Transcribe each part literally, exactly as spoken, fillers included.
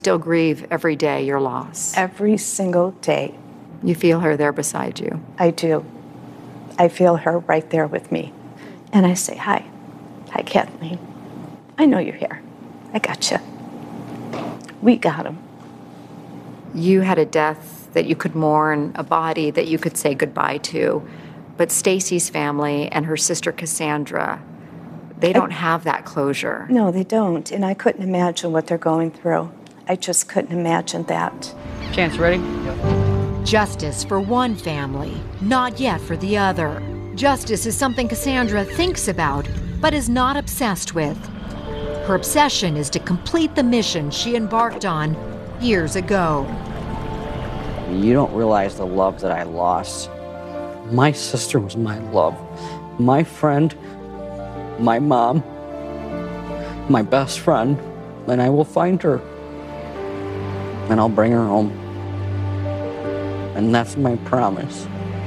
Still grieve every day your loss. Every single day. You feel her there beside you. I do. I feel her right there with me. And I say, hi. Hi, Kathleen. I know you're here. I got you. We got him. You had a death that you could mourn, a body that you could say goodbye to. But Stacy's family and her sister Cassandra, they don't I, have that closure. No, they don't. And I couldn't imagine what they're going through. I just couldn't imagine that. Chance, ready? Justice for one family, not yet for the other. Justice is something Cassandra thinks about, but is not obsessed with. Her obsession is to complete the mission she embarked on years ago. You don't realize the love that I lost. My sister was my love, my friend, my mom, my best friend, and I will find her. And I'll bring her home. And that's my promise.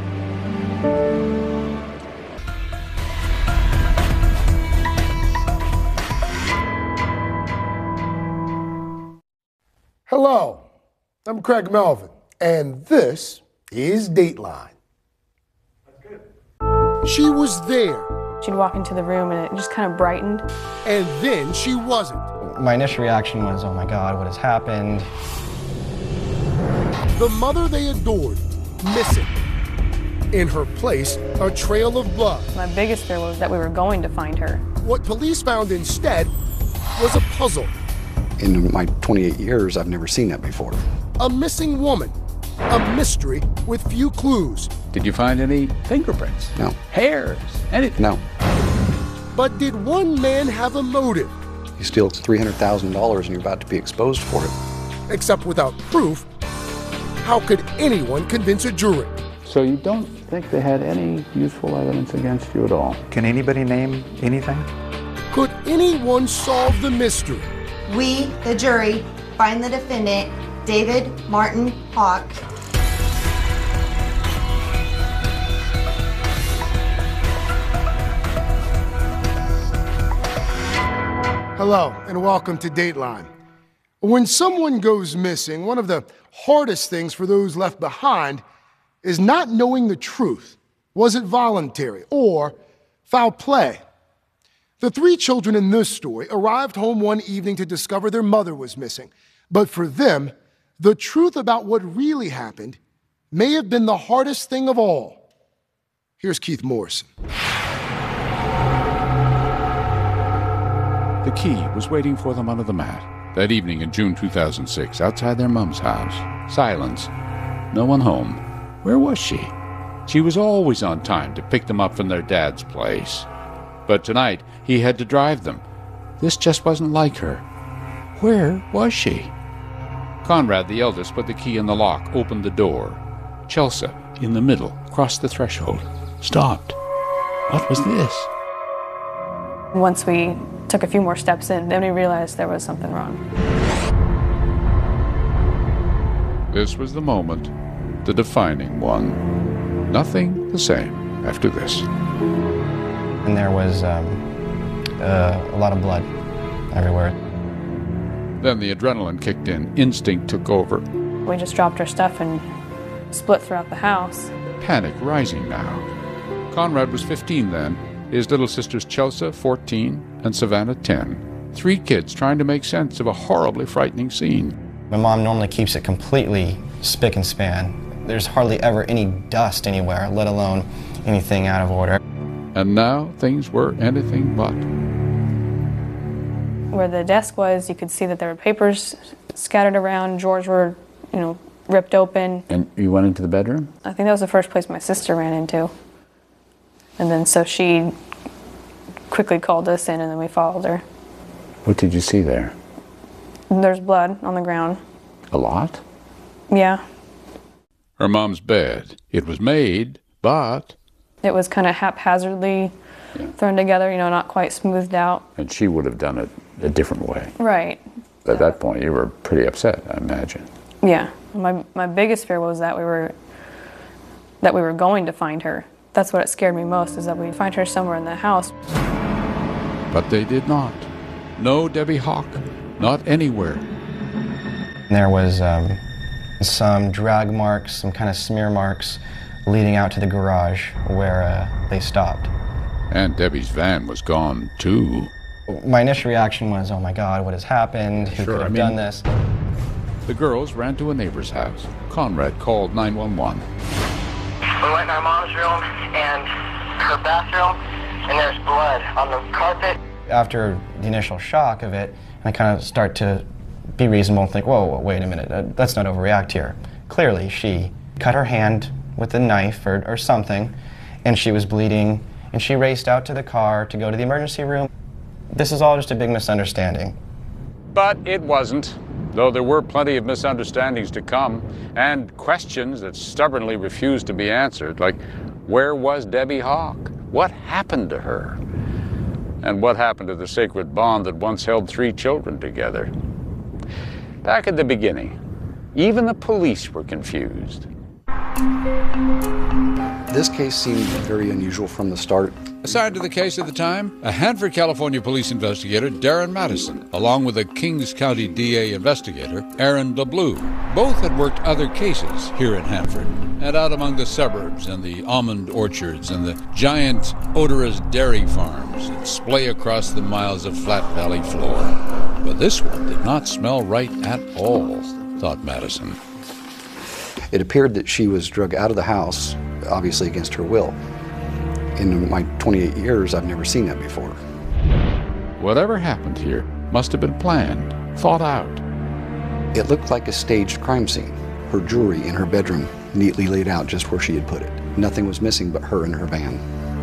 Hello, I'm Craig Melvin, and this is Dateline. That's good. She was there. She'd walk into the room and it just kind of brightened. And then she wasn't. My initial reaction was, oh my God, what has happened? The mother they adored, missing. In her place, a trail of blood. My biggest fear was that we were going to find her. What police found instead was a puzzle. In my twenty-eight years, I've never seen that before. A missing woman, a mystery with few clues. Did you find any fingerprints? No. Hairs? Anything? No. But did one man have a motive? You steal three hundred thousand dollars and you're about to be exposed for it. Except without proof, how could anyone convince a jury? So you don't think they had any useful evidence against you at all? Can anybody name anything? Could anyone solve the mystery? We, the jury, find the defendant, David Martin Hawk. Hello, and welcome to Dateline. When someone goes missing, one of the hardest things for those left behind is not knowing the truth. Was it voluntary or foul play? The three children in this story arrived home one evening to discover their mother was missing. But for them, the truth about what really happened may have been the hardest thing of all. Here's Keith Morrison. The key was waiting for them under the mat. That evening in June two thousand six, outside their mom's house. Silence. No one home. Where was she? She was always on time to pick them up from their dad's place. But tonight, he had to drive them. This just wasn't like her. Where was she? Conrad, the eldest, put the key in the lock, opened the door. Chelsea, in the middle, crossed the threshold. Stopped. What was this? Once we took a few more steps in, then we realized there was something wrong. This was the moment, the defining one. Nothing the same after this. And there was um, uh, a lot of blood everywhere. Then the adrenaline kicked in. Instinct took over. We just dropped our stuff and split throughout the house. Panic rising now. Conrad was fifteen then. His little sisters Chelsea, fourteen, and Savannah, ten. Three kids trying to make sense of a horribly frightening scene. My mom normally keeps it completely spick and span. There's hardly ever any dust anywhere, let alone anything out of order. And now things were anything but. Where the desk was, you could see that there were papers scattered around. Drawers were, you know, ripped open. And you went into the bedroom? I think that was the first place my sister ran into. And then so she quickly called us in, and then we followed her. What did you see there? There's blood on the ground. A lot? Yeah. Her mom's bed. It was made, but... It was kind of haphazardly yeah. thrown together, you know, not quite smoothed out. And she would have done it a different way. Right. At so. that point, you were pretty upset, I imagine. Yeah. My my biggest fear was that we were that we were going to find her. That's what it scared me most, is that we'd find her somewhere in the house. But they did not. No Debbie Hawk. Not anywhere. There was um, some drag marks, some kind of smear marks leading out to the garage where uh, they stopped. And Debbie's van was gone, too. My initial reaction was, oh my God, what has happened? Who Sure, could have I mean- done this? The girls ran to a neighbor's house. Conrad called nine one one. We went in our mom's room and her bathroom, and there's blood on the carpet. After the initial shock of it, I kind of start to be reasonable and think, whoa, wait a minute, uh, let's not overreact here. Clearly, she cut her hand with a knife or, or something, and she was bleeding, and she raced out to the car to go to the emergency room. This is all just a big misunderstanding. But it wasn't, though there were plenty of misunderstandings to come and questions that stubbornly refused to be answered, like, where was Debbie Hawk? What happened to her? And what happened to the sacred bond that once held three children together? Back at the beginning, even the police were confused. This case seemed very unusual from the start. Assigned to the case at the time, a Hanford, California police investigator, Darren Madison, along with a Kings County D A investigator, Aaron LeBlue. Both had worked other cases here in Hanford and out among the suburbs and the almond orchards and the giant odorous dairy farms that splay across the miles of flat valley floor. But this one did not smell right at all, thought Madison. It appeared that she was drug out of the house, obviously against her will. In my twenty-eight years, I've never seen that before. Whatever happened here must have been planned, thought out. It looked like a staged crime scene. Her jewelry in her bedroom, neatly laid out just where she had put it. Nothing was missing but her and her van.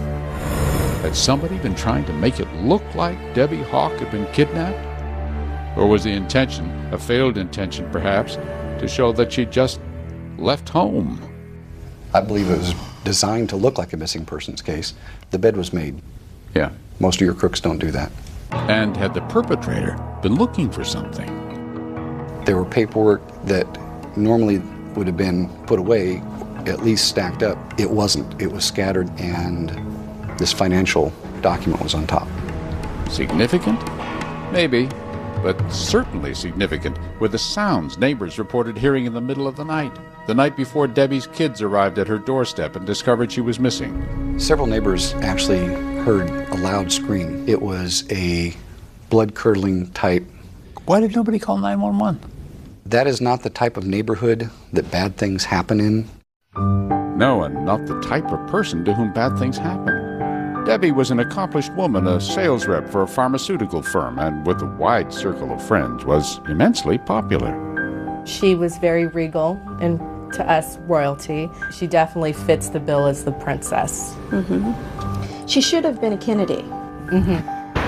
Had somebody been trying to make it look like Debbie Hawk had been kidnapped? Or was the intention, a failed intention perhaps, to show that she'd just left home? I believe it was designed to look like a missing persons case. The bed was made. Yeah. Most of your crooks don't do that. And had the perpetrator been looking for something? There were paperwork that normally would have been put away, at least stacked up. It wasn't. It was scattered, and this financial document was on top. Significant? Maybe, but certainly significant were the sounds neighbors reported hearing in the middle of the night, the night before Debbie's kids arrived at her doorstep and discovered she was missing. Several neighbors actually heard a loud scream. It was a blood-curdling type. Why did nobody call nine one one? That is not the type of neighborhood that bad things happen in. No, and not the type of person to whom bad things happen. Debbie was an accomplished woman, a sales rep for a pharmaceutical firm, and with a wide circle of friends, was immensely popular. She was very regal, and to us, royalty. She definitely fits the bill as the princess. Mm-hmm. She should have been a Kennedy. Mm-hmm.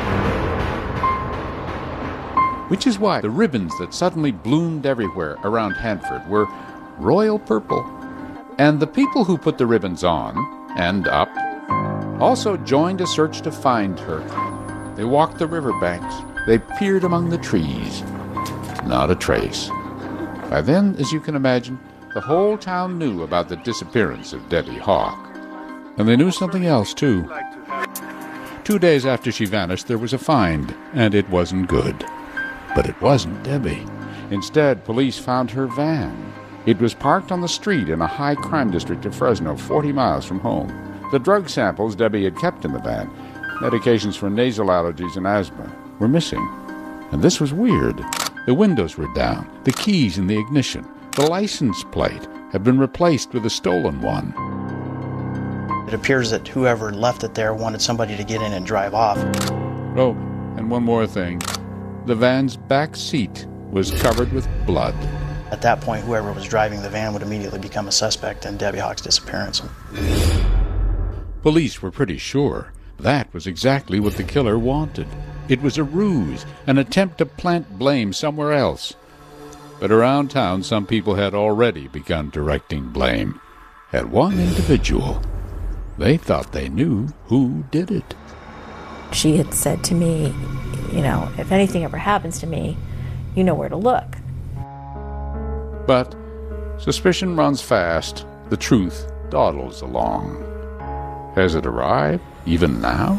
Which is why the ribbons that suddenly bloomed everywhere around Hanford were royal purple. And the people who put the ribbons on and up also joined a search to find her. They walked the riverbanks. They peered among the trees. Not a trace. By then, as you can imagine, the whole town knew about the disappearance of Debbie Hawk. And they knew something else, too. Two days after she vanished, there was a find, and it wasn't good. But it wasn't Debbie. Instead, police found her van. It was parked on the street in a high-crime district of Fresno, forty miles from home. The drug samples Debbie had kept in the van, medications for nasal allergies and asthma, were missing. And this was weird. The windows were down, the keys in the ignition, the license plate had been replaced with a stolen one. It appears that whoever left it there wanted somebody to get in and drive off. Oh, and one more thing. The van's back seat was covered with blood. At that point, whoever was driving the van would immediately become a suspect in Debbie Hawk's disappearance. Police were pretty sure that was exactly what the killer wanted. It was a ruse, an attempt to plant blame somewhere else. But around town, some people had already begun directing blame at one individual. They thought they knew who did it. She had said to me, you know, if anything ever happens to me, you know where to look. But suspicion runs fast. The truth dawdles along. Has it arrived, even now?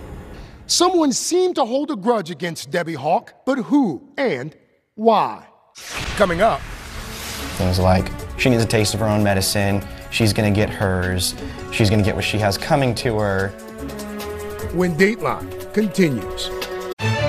Someone seemed to hold a grudge against Debbie Hawk, but who and why? Coming up. Things like she needs a taste of her own medicine, she's going to get hers, she's going to get what she has coming to her. When Dateline continues.